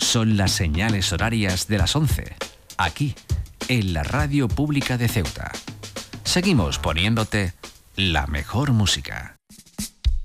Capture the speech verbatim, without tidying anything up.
Son las señales horarias de las once, aquí, en la Radio Pública de Ceuta. Seguimos poniéndote la mejor música.